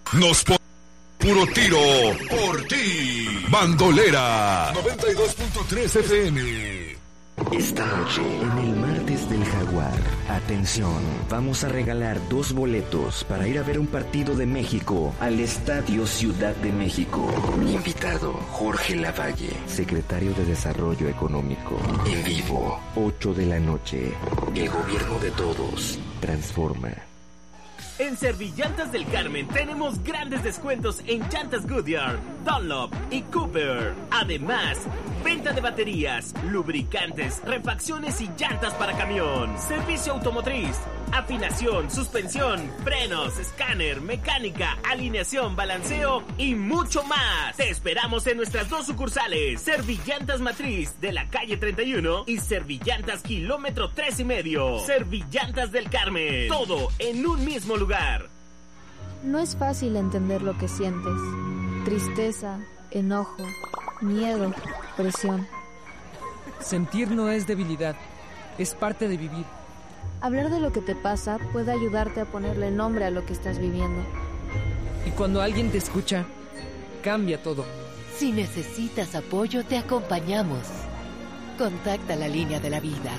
Nos puro tiro por ti. Bandolera 92.3 FM. Esta noche, en el Martes del Jaguar, atención, vamos a regalar 2 boletos para ir a ver un partido de México al Estadio Ciudad de México. Invitado, Jorge Lavalle, secretario de Desarrollo Económico. En vivo, 8 de la noche. El gobierno de todos transforma. En Servillantas del Carmen tenemos grandes descuentos en llantas Goodyear, Dunlop y Cooper. Además, venta de baterías, lubricantes, refacciones y llantas para camión. Servicio automotriz, afinación, suspensión, frenos, escáner, mecánica, alineación, balanceo y mucho más. Te esperamos en nuestras 2 sucursales, Servillantas Matriz de la calle 31 y Servillantas kilómetro 3,5. Servillantas del Carmen, todo en un mismo lugar. No es fácil entender lo que sientes. Tristeza, enojo, miedo, presión. Sentir no es debilidad, es parte de vivir. Hablar de lo que te pasa puede ayudarte a ponerle nombre a lo que estás viviendo. Y cuando alguien te escucha, cambia todo. Si necesitas apoyo, te acompañamos. Contacta la línea de la vida.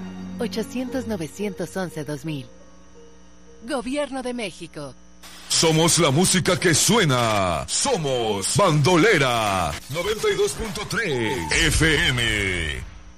800-911-2000. Gobierno de México. Somos la música que suena. Somos Bandolera 92.3 FM.